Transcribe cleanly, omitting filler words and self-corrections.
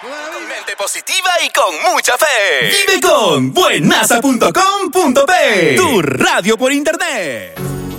Con mente positiva y con mucha fe. Vive con buenaza.com.p. Tu radio por internet.